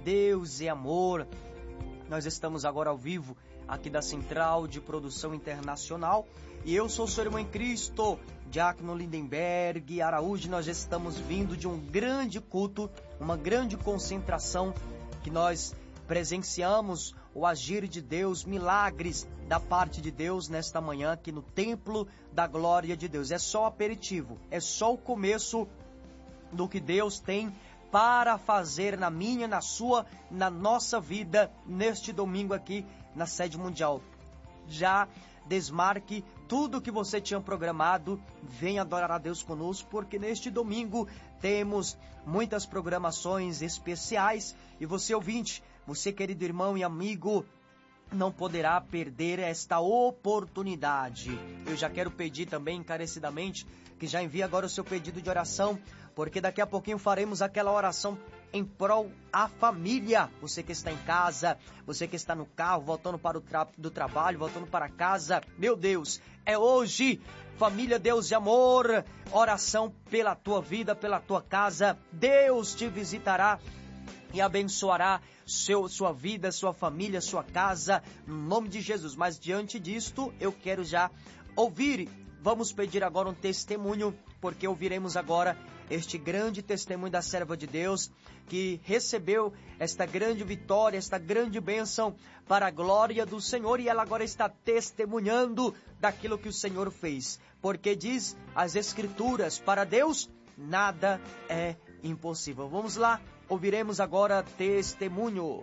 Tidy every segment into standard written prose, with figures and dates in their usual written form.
Deus é amor. Nós estamos agora ao vivo aqui da Central de Produção Internacional e eu sou seu irmão em Cristo, Diácono Lindenberg Araújo. Nós estamos vindo de um grande culto, uma grande concentração que nós presenciamos o agir de Deus, milagres da parte de Deus nesta manhã aqui no Templo da Glória de Deus. É só o aperitivo, é só o começo do que Deus tem para fazer na minha, na sua, na nossa vida neste domingo aqui na sede mundial. Já desmarque tudo que você tinha programado, venha adorar a Deus conosco, porque neste domingo temos muitas programações especiais e você ouvinte, você querido irmão e amigo, não poderá perder esta oportunidade. Eu já quero pedir também encarecidamente que já envie agora o seu pedido de oração, porque daqui a pouquinho faremos aquela oração em prol à família. Você que está em casa, você que está no carro, voltando para do trabalho, voltando para casa. Meu Deus, é hoje, família Deus de amor, oração pela tua vida, pela tua casa. Deus te visitará e abençoará sua vida, sua família, sua casa, no nome de Jesus. Mas diante disto, eu quero já ouvir. Vamos pedir agora um testemunho, porque ouviremos agora este grande testemunho da serva de Deus, que recebeu esta grande vitória, esta grande bênção para a glória do Senhor, e ela agora está testemunhando daquilo que o Senhor fez. Porque diz as Escrituras, para Deus nada é impossível. Vamos lá, ouviremos agora testemunho.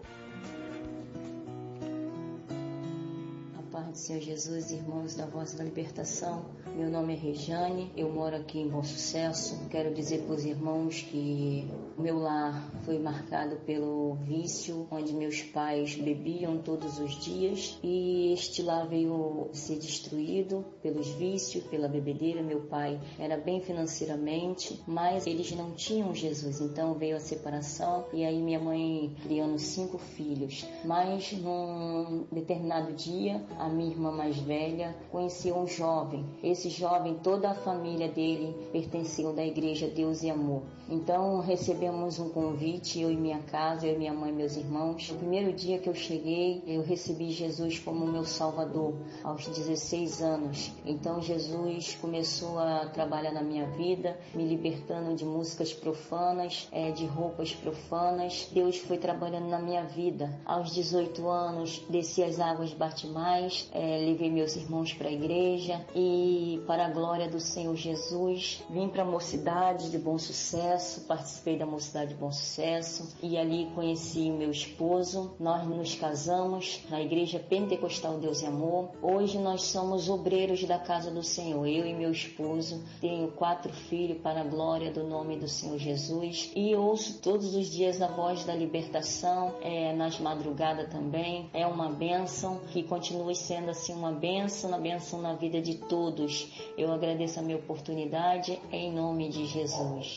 Paz do Senhor Jesus, irmãos da Voz da Libertação. Meu nome é Rejane, eu moro aqui em Bom Sucesso. Quero dizer para os irmãos que o meu lar foi marcado pelo vício, onde meus pais bebiam todos os dias, e este lar veio ser destruído pelos vícios, pela bebedeira. Meu pai era bem financeiramente, mas eles não tinham Jesus, então veio a separação, e aí minha mãe criando 5 filhos. Mas num determinado dia, a minha irmã mais velha conheceu um jovem. Esse jovem, toda a família dele pertenciam da igreja Deus e Amor. Então recebemos um convite, eu e minha casa, eu e minha mãe e meus irmãos. No primeiro dia que eu cheguei, eu recebi Jesus como meu Salvador, aos 16 anos. Então Jesus começou a trabalhar na minha vida, me libertando de músicas profanas, de roupas profanas. Deus foi trabalhando na minha vida. Aos 18 anos, desci as águas batimais, levei meus irmãos para a igreja e, para a glória do Senhor Jesus, vim para a Mocidade de Bom Sucesso, participei da Mocidade de Bom Sucesso e ali conheci o meu esposo. Nós nos casamos na Igreja Pentecostal Deus e Amor. Hoje nós somos obreiros da casa do Senhor, eu e meu esposo. Tenho 4 filhos para a glória do nome do Senhor Jesus e ouço todos os dias a voz da libertação, nas madrugadas também. É uma bênção que continue sendo assim uma bênção na vida de todos. Eu agradeço a minha oportunidade em nome de Jesus.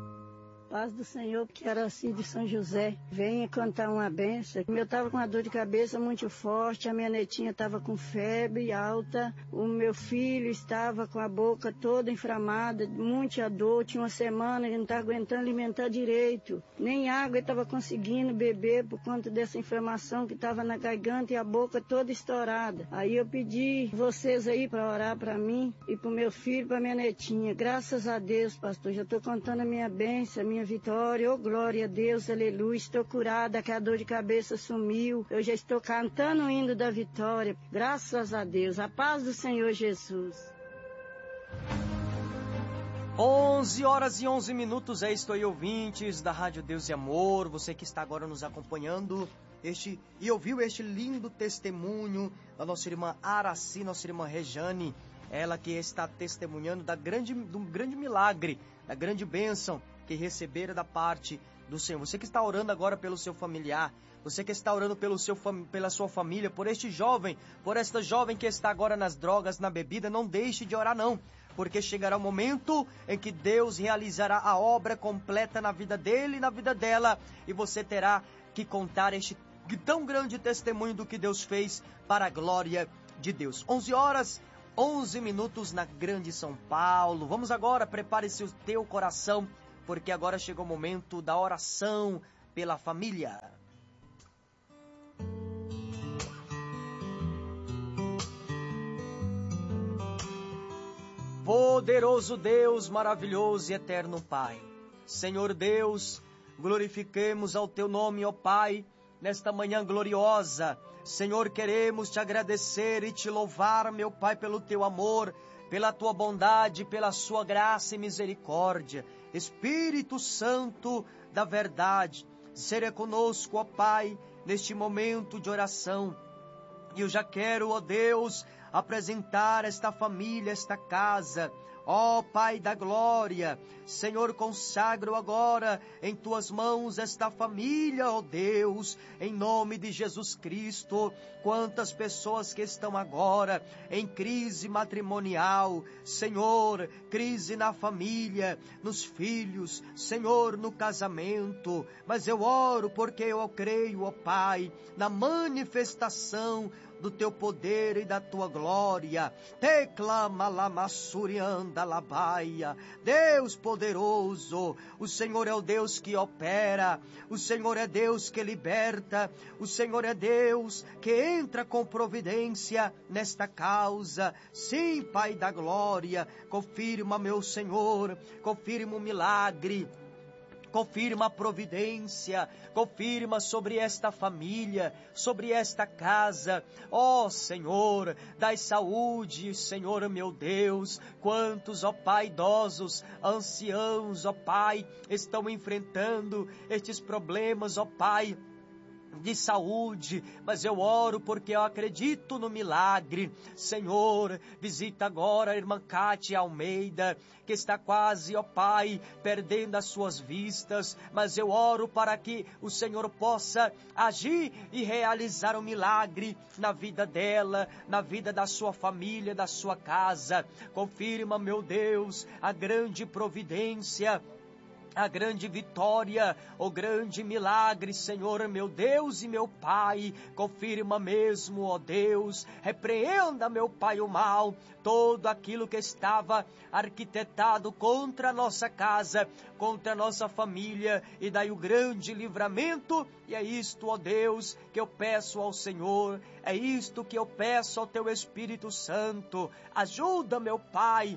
Paz do Senhor, que era assim de São José. Venha cantar uma benção. Eu estava com uma dor de cabeça muito forte, a minha netinha estava com febre alta, o meu filho estava com a boca toda inflamada, muita dor, tinha uma semana que não estava aguentando alimentar direito. Nem água ele estava conseguindo beber por conta dessa inflamação que estava na garganta e a boca toda estourada. Aí eu pedi vocês aí para orar para mim e para o meu filho, para minha netinha. Graças a Deus, pastor, já estou contando a minha bênção, a minha vitória, glória a Deus, aleluia, estou curada, que a dor de cabeça sumiu, eu já estou cantando o hino da vitória, graças a Deus, a paz do Senhor Jesus. 11h11, isto aí, ouvintes da Rádio Deus e Amor, você que está agora nos acompanhando, e ouviu este lindo testemunho da nossa irmã Araci, nossa irmã Rejane, ela que está testemunhando do grande milagre, da grande bênção que receberam da parte do Senhor. Você que está orando agora pelo seu familiar, você que está orando pela sua família, por este jovem, por esta jovem que está agora nas drogas, na bebida, não deixe de orar não, porque chegará o momento em que Deus realizará a obra completa na vida dele e na vida dela, e você terá que contar este tão grande testemunho do que Deus fez para a glória de Deus. 11h11 na grande São Paulo. Vamos agora, prepare-se o teu coração, porque agora chegou o momento da oração pela família. Poderoso Deus, maravilhoso e eterno Pai. Senhor Deus, glorifiquemos ao Teu nome, ó Pai, nesta manhã gloriosa. Senhor, queremos Te agradecer e Te louvar, meu Pai, pelo Teu amor, pela Tua bondade, pela Sua graça e misericórdia. Espírito Santo da verdade, seja conosco, ó Pai, neste momento de oração. E eu já quero, ó Deus, apresentar esta família, esta casa. Ó Pai da glória, Senhor, consagro agora em Tuas mãos esta família, ó Deus, em nome de Jesus Cristo. Quantas pessoas que estão agora em crise matrimonial, Senhor, crise na família, nos filhos, Senhor, no casamento. Mas eu oro porque eu creio, ó Pai, na manifestação do Teu poder e da Tua glória. Te clama lamassurianda labaia. Deus poderoso, o Senhor é o Deus que opera, o Senhor é Deus que liberta, o Senhor é Deus que entra com providência nesta causa. Sim, Pai da glória, confirma, meu Senhor, confirma o milagre. Confirma a providência, confirma sobre esta família, sobre esta casa. Ó Senhor, dai saúde, Senhor meu Deus. Quantos, ó Pai, idosos, anciãos, ó Pai, estão enfrentando estes problemas, ó Pai, de saúde, mas eu oro porque eu acredito no milagre. Senhor, visita agora a irmã Cátia Almeida, que está quase, ó Pai, perdendo as suas vistas, mas eu oro para que o Senhor possa agir e realizar um milagre na vida dela, na vida da sua família, da sua casa. Confirma, meu Deus, a grande providência, a grande vitória, o grande milagre, Senhor, meu Deus e meu Pai. Confirma mesmo, ó Deus, repreenda, meu Pai, o mal, todo aquilo que estava arquitetado contra a nossa casa, contra a nossa família, e daí o grande livramento. E é isto, ó Deus, que eu peço ao Senhor, é isto que eu peço ao Teu Espírito Santo. Ajuda, meu Pai,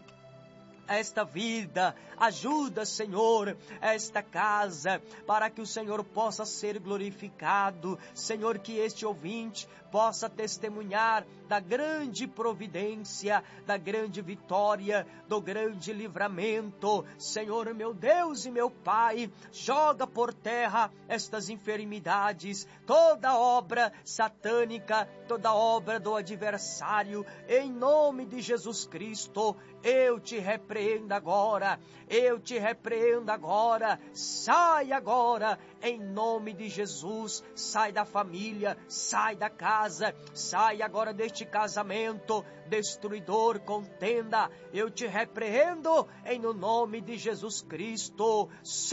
esta vida, ajuda, Senhor, esta casa, para que o Senhor possa ser glorificado. Senhor, que este ouvinte possa testemunhar da grande providência, da grande vitória, do grande livramento. Senhor, meu Deus e meu Pai, joga por terra estas enfermidades, toda obra satânica, toda obra do adversário, em nome de Jesus Cristo. Eu te repreendo agora, eu te repreendo agora, sai agora, em nome de Jesus. Sai da família, sai da casa, sai agora deste casamento destruidor, contenda. Eu te repreendo em no nome de Jesus Cristo.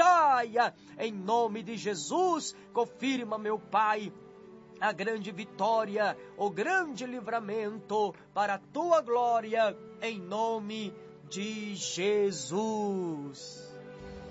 Saia em nome de Jesus. Confirma, meu Pai, a grande vitória, o grande livramento para a Tua glória, em nome de Jesus.